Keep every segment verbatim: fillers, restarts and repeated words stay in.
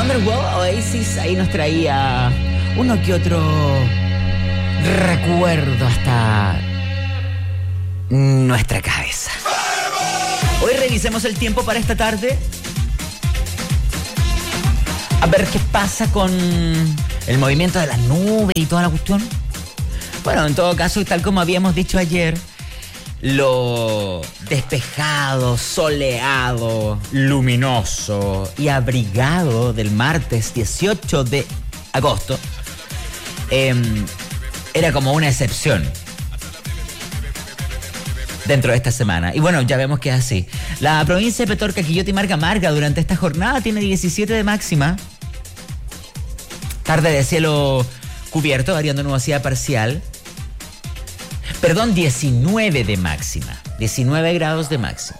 Wonderwall, Oasis, ahí nos traía uno que otro recuerdo hasta nuestra cabeza. Hoy revisemos el tiempo para esta tarde. A ver qué pasa con el movimiento de las nubes y toda la cuestión. Bueno, en todo caso, tal como habíamos dicho ayer, lo despejado, soleado, luminoso y abrigado del martes dieciocho de agosto eh, era como una excepción dentro de esta semana. Y bueno, ya vemos que es así. La provincia de Petorca, Quillota y Marga Marga durante esta jornada tiene diecisiete de máxima. Tarde de cielo cubierto, variando nubosidad parcial. Perdón, diecinueve de máxima. diecinueve grados de máxima.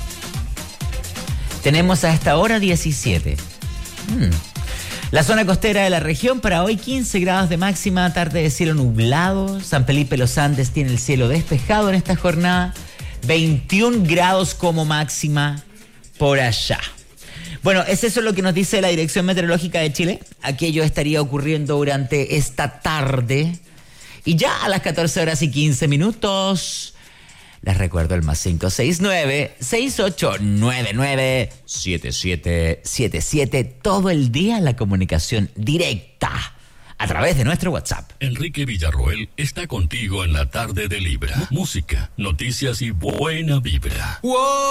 Tenemos a esta hora diecisiete. Hmm. La zona costera de la región para hoy quince grados de máxima, tarde de cielo nublado. San Felipe Los Andes tiene el cielo despejado en esta jornada. veintiún grados como máxima por allá. Bueno, es eso lo que nos dice la Dirección Meteorológica de Chile. Aquello estaría ocurriendo durante esta tarde. Y ya a las catorce horas y quince minutos, les recuerdo el más cinco seis nueve, seis ocho nueve nueve, siete siete siete siete. Todo el día la comunicación directa a través de nuestro WhatsApp. Enrique Villarroel está contigo en la tarde de Libra. Música, noticias y buena vibra. ¡Wow!